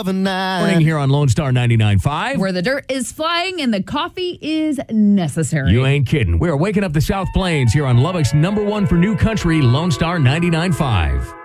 of a night. Morning here on Lone Star 99.5. Where the dirt is flying and the coffee is necessary. You ain't kidding. We're waking up the South Plains here on Lubbock's #1 for new country, Lone Star 99.5.